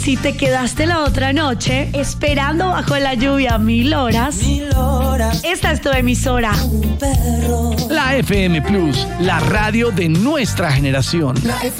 Si te quedaste la otra noche esperando bajo la lluvia 1000 horas, esta es tu emisora. La FM Plus, la radio de nuestra generación.